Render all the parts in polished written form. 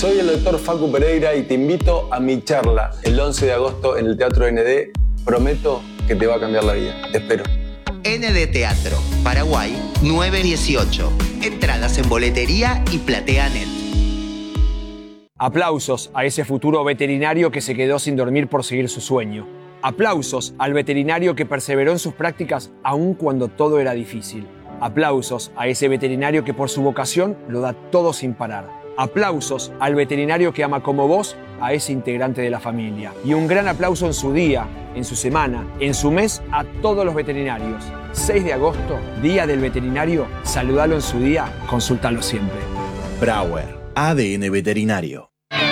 Soy el doctor Facu Pereira y te invito a mi charla el 11 de agosto en el Teatro ND. Prometo que te va a cambiar la vida. Te espero. ND Teatro, Paraguay, 918. Entradas en boletería y PlateaNet. Aplausos a ese futuro veterinario que se quedó sin dormir por seguir su sueño. Aplausos al veterinario que perseveró en sus prácticas aun cuando todo era difícil. Aplausos a ese veterinario que por su vocación lo da todo sin parar. Aplausos al veterinario que ama como vos a ese integrante de la familia. Y un gran aplauso en su día, en su semana, en su mes a todos los veterinarios. 6 de agosto, Día del Veterinario. Saludalo en su día, consúltalo siempre. Brauer, ADN Veterinario.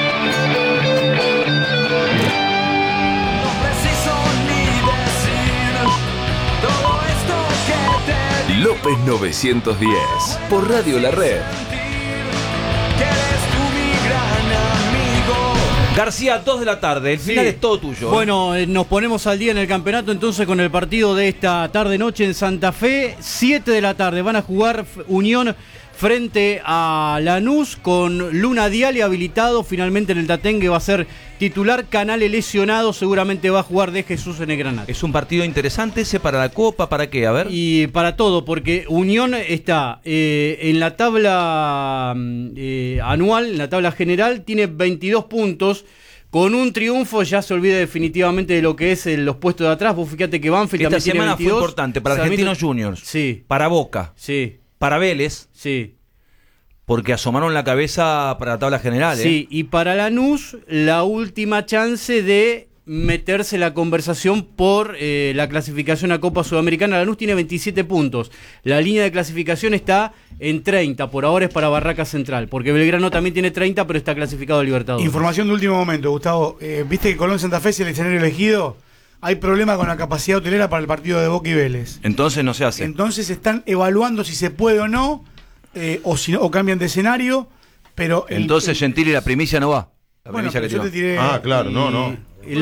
López 910, por Radio La Red. García, 2 de la tarde, el final es todo tuyo. Bueno, nos ponemos al día en el campeonato entonces con el partido de esta tarde-noche en Santa Fe. 7 de la tarde van a jugar Unión frente a Lanús con Luna Diali habilitado. Finalmente en el Tatengue va a ser titular. Canales lesionado, seguramente va a jugar de Jesús en el Granate. Es un partido interesante ese para la Copa, ¿para qué? A ver. Y para todo, porque Unión está en la tabla anual, en la tabla general, tiene 22 puntos. Con un triunfo ya se olvida definitivamente de lo que es los puestos de atrás. Vos fíjate que Banfield esta también semana tiene 22. fue importante para Argentinos Juniors, sí, para Boca, sí, para Vélez, sí, porque asomaron la cabeza para la tabla general. Sí, y para Lanús la última chance de meterse en la conversación por la clasificación a Copa Sudamericana. Lanús tiene 27 puntos. La línea de clasificación está en 30. Por ahora es para Barraca Central, porque Belgrano también tiene 30, pero está clasificado a Libertadores. Información de último momento, Gustavo. ¿Viste que Colón Santa Fe es el escenario elegido? Hay problema con la capacidad hotelera para el partido de Boca y Vélez. Entonces no se hace. Entonces están evaluando si se puede o no, o cambian de escenario, pero... Entonces Gentili la primicia no va. La bueno, primicia que yo te tiré... claro, no. El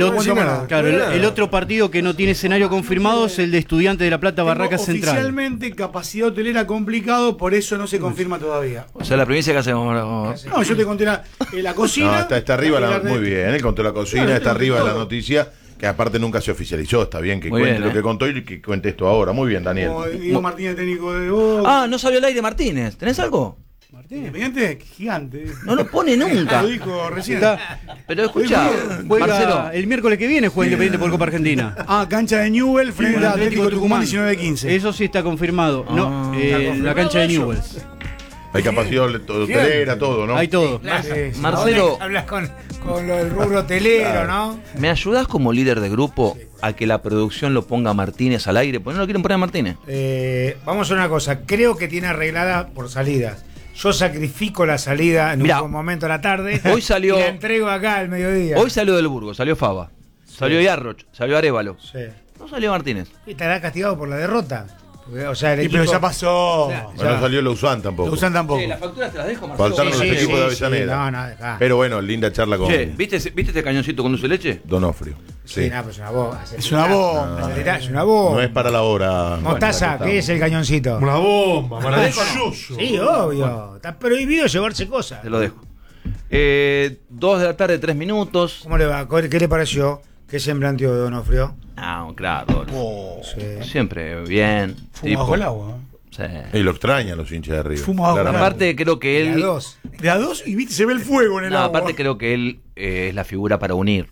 otro partido que no tiene escenario confirmado es el de Estudiantes de La Plata, Barraca Central. Oficialmente capacidad hotelera complicado, por eso no se confirma todavía. O sea, la primicia que hacemos. No, yo te conté la cocina. No, está arriba, muy bien, él contó la cocina, está arriba de la noticia, que aparte nunca se oficializó. Está bien que cuente lo que contó y que cuente esto ahora. Muy bien, Daniel. Diego Martínez, técnico de Boca. No salió al aire Martínez. ¿Tenés algo? Independiente, gigante. No lo pone nunca. Lo dijo recién. Pero escucha, Marcelo, el miércoles que viene juega Independiente por Copa Argentina. Cancha de Newell frente a Atlético Tucumán 19-15. Eso sí está confirmado. La cancha de Newell. Hay capacidad hotelera, todo, ¿no? Hay todo. Marcelo, hablas con lo del rubro hotelero, ¿no? ¿Me ayudás como líder de grupo a que la producción lo ponga a Martínez al aire? Pues no lo quieren poner a Martínez. Vamos a una cosa. Creo que tiene arreglada por salidas. Yo sacrifico la salida en un momento a la tarde. Hoy salió, y la entrego acá al mediodía. Hoy salió del Burgo, salió Fava, salió Yarroch, salió Arévalo. Sí. No salió Martínez. Estará castigado por la derrota. O sea, el equipo... pero ya pasó. No salió Luzán tampoco. Sí, las facturas te las dejo, Marcelo. Faltaron los equipos de Avellaneda. Dejá. Pero bueno, linda charla con... ¿Viste este cañoncito con dulce de leche? Donofrio. Sí, pero es una bomba. Es una bomba. Es una bomba. No es para la hora. Mostaza, ¿qué es el cañoncito? Una bomba, maravilloso. Sí, obvio. Está prohibido llevarse cosas. Te lo dejo. 2 de la tarde, 3 minutos. ¿Cómo le va? ¿Qué le pareció? ¿Qué semblante de Donofrio? Claro. Siempre bien. Fuma bajo el agua. Sí. Y lo extrañan los hinchas de River. Fuma bajo el agua. Aparte creo que él... De a dos y viste, se ve el fuego en el agua. Aparte creo que él es la figura para unir.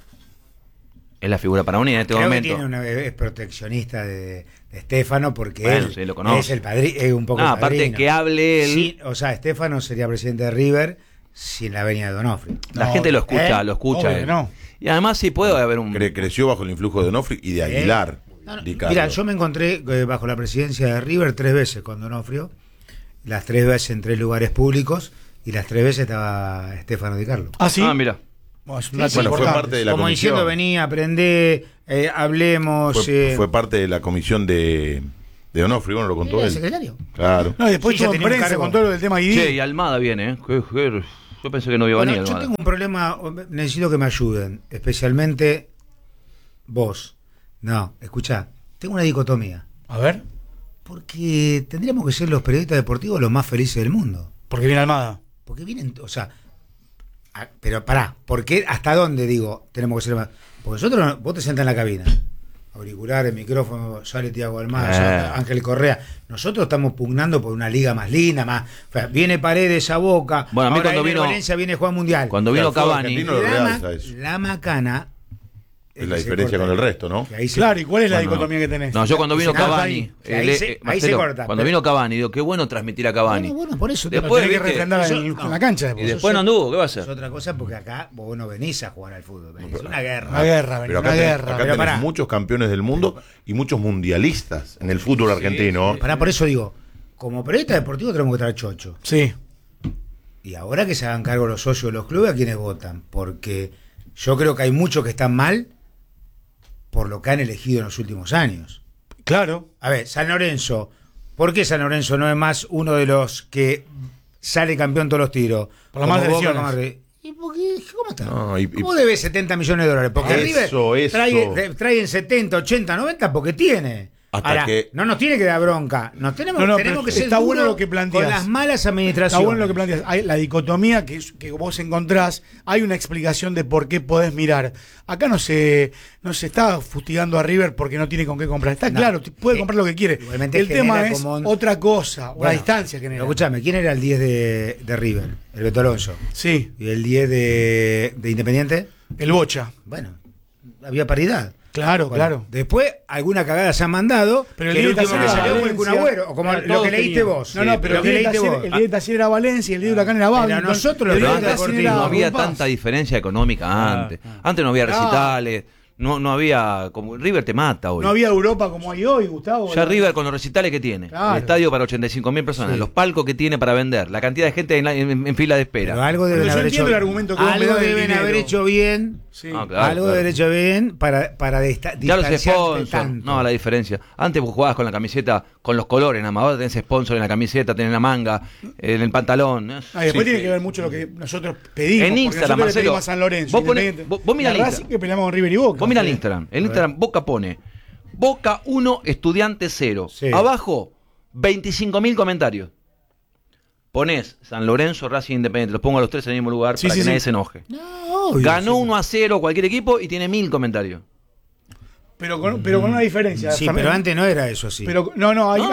Es la figura para unir en este momento. Es proteccionista de Estefano porque bueno, él sí, lo conoce. es el padrino, es un poco el aparte padrino. que hable él. Sí, o sea, Estefano sería presidente de River sin la venia de Donofrio. La gente lo escucha, él. No. Y además sí puede haber un... Creció bajo el influjo de Donofrio y de Aguilar. Mira, yo me encontré bajo la presidencia de River 3 veces con Donofrio, las 3 veces en 3 lugares públicos y las 3 veces estaba Estefano Di Carlo. Ah, sí. Mira. Bueno, fue parte de la como comisión. Diciendo, vení, aprendé, hablemos. Fue parte de la comisión de Donofrio, bueno, lo contó él. ¿Secretario? Claro. No, y después tuvo en prensa con todo lo del tema Guidi. Che, y Almada viene, ¿eh? Yo pensé que no iba a venir. Yo tengo un problema, necesito que me ayuden, especialmente vos. No, escuchá, tengo una dicotomía. A ver. Porque tendríamos que ser los periodistas deportivos los más felices del mundo. Porque viene Almada. Porque vienen, o sea, Pero pará, ¿por qué? ¿Hasta dónde, digo, tenemos que ser más? Porque nosotros, vos te sentás en la cabina, auriculares, micrófono, sale Tiago Almada, Ángel Correa. Nosotros estamos pugnando por una liga más linda, más. O sea, viene Paredes a Boca, bueno, a mí ahora cuando viene vino Valencia, viene Juan Mundial. Cuando vino Cavani, La macana. Es la diferencia con el resto, ¿no? Claro, ¿y cuál es la dicotomía que tenés? No, yo cuando vino Cavani, ahí se corta. Cuando vino Cavani, digo, qué bueno transmitir a Cavani. Bueno, por eso después tenés que refrendar en la cancha. Y después no anduvo, ¿qué va a hacer? Es otra cosa porque acá vos no venís a jugar al fútbol, es una guerra. Una guerra, pero acá una guerra. Acá tenés muchos campeones del mundo y muchos mundialistas en el fútbol argentino. Por eso digo, como periodista deportivo tenemos que estar chocho. Sí. Y ahora que se hagan cargo los socios de los clubes, ¿a quiénes votan? Porque yo creo que hay muchos que están mal por lo que han elegido en los últimos años. Claro. A ver, San Lorenzo. ¿Por qué San Lorenzo no es más uno de los que sale campeón todos los tiros? Por las más lesiones. ¿Y por qué? ¿Cómo está? No, ¿Cómo debe 70 millones de dólares? Porque River trae 70, 80, 90 porque tiene. Ahora, no nos tiene que dar bronca. Tenemos que ser está bueno duros lo que planteás. con las malas administraciones. Está bueno lo que planteas. Hay la dicotomía que vos encontrás. Hay una explicación de por qué podés mirar. Acá no se está fustigando a River porque no tiene con qué comprar. Está claro, puede comprar lo que quiere. El tema es otra cosa, la distancia que genera. Escuchame, ¿quién era el 10 de River? El Beto Alonso. Sí. ¿Y el 10 de Independiente? El Bocha. Bueno, había paridad. Claro, claro. Después, alguna cagada se han mandado, pero el último que salió fue el Kun Agüero, o como lo que leíste vos. No, pero el día de Taller era Valencia y el día de Huracán era Babi. Pero nosotros no había tanta diferencia económica antes. Antes no había recitales. No había, como River te mata hoy. No había Europa como hay hoy, Gustavo. Ya River con los recitales que tiene, el estadio para 85.000 personas, los palcos que tiene para vender, la cantidad de gente en fila de espera. Pero algo deben haber hecho. El argumento que algo deben haber hecho bien. Sí. Algo deben haber hecho bien para distanciarte tanto. No, la diferencia. Antes vos jugabas con la camiseta, con los colores nada más. Ahora tenés sponsor en la camiseta, tenés la manga, en el pantalón. Después tiene que ver mucho lo que nosotros pedimos. En Instagram, Marcelo, a San Lorenzo. Vos mirá el Instagram. Que peleamos con River y Boca. Vos mirá el Instagram. El Instagram Boca pone Boca 1, Estudiantes 0. Sí. Abajo, 25.000 comentarios. Ponés San Lorenzo, Racing, Independiente. Los pongo a los tres en el mismo lugar para que nadie se enoje. No, ganó 1-0 cualquier equipo y tiene 1.000 comentarios. Pero con una diferencia. Sí, también. Pero antes no era eso así. Pero no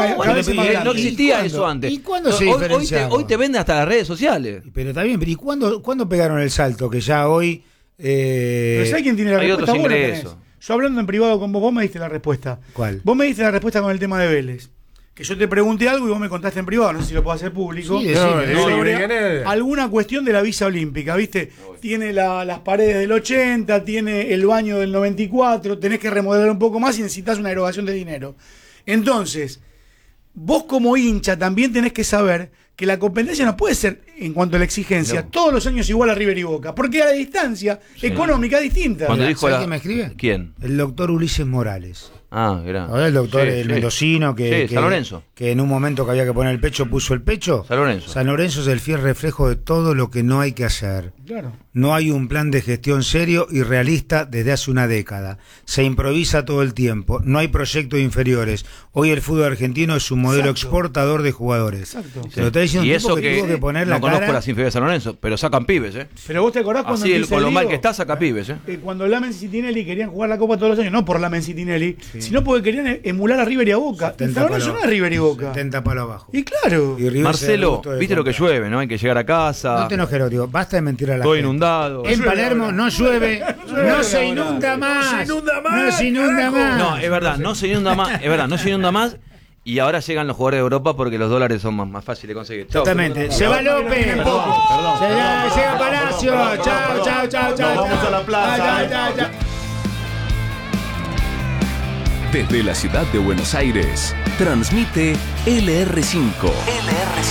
existía eso antes. ¿Y cuándo se diferenciaba? Hoy te venden hasta las redes sociales. Pero está bien, pero ¿y cuándo pegaron el salto? Que ya hoy... Pero ¿sabes quién tiene la respuesta? Hay otros ingresos. Yo hablando en privado con vos me diste la respuesta. ¿Cuál? Vos me diste la respuesta con el tema de Vélez. Que yo te pregunté algo y vos me contaste en privado, no sé si lo puedo hacer público. Sí, sobre alguna cuestión de la visa olímpica, ¿viste? Tiene las paredes del 80, tiene el baño del 94, tenés que remodelar un poco más y necesitas una erogación de dinero. Entonces, vos como hincha también tenés que saber que la competencia no puede ser, en cuanto a la exigencia, todos los años igual a River y Boca, porque la distancia económica es distinta. ¿Sabés quién me escribe? ¿Quién? El doctor Ulises Morales. Gran. Ahora el doctor mendocino que San Lorenzo. Que en un momento que había que poner el pecho puso el pecho. San Lorenzo. San Lorenzo es el fiel reflejo de todo lo que no hay que hacer. Claro. No hay un plan de gestión serio y realista desde hace una década. Se improvisa todo el tiempo. No hay proyectos inferiores. Hoy el fútbol argentino es un modelo exportador de jugadores. Exacto. Se lo está diciendo un tipo que tuvo que poner la cara. No conozco las inferiores de San Lorenzo, pero sacan pibes, Pero vos te acordás cuando así con lo mal que está, saca pibes, cuando Lamen Citinelli querían jugar la Copa todos los años, no por Lamen Citinelli, sino porque querían emular a River y a Boca. San Lorenzo no es River y Boca. 70 palos abajo. Y claro. Y Marcelo, viste lo que llueve, ¿no? Hay que llegar a casa. No te enojes, digo, basta de mentir a la Todo gente. inundado. En Palermo no llueve, no se inunda más. No se inunda más. No, es verdad, no se inunda más. Es verdad, no se inunda más. Y ahora llegan los jugadores de Europa porque los dólares son más fáciles de conseguir. Exactamente. Se va López. Llega Palacio. Chao. Vamos a la plaza. Desde la ciudad de Buenos Aires, transmite LR5.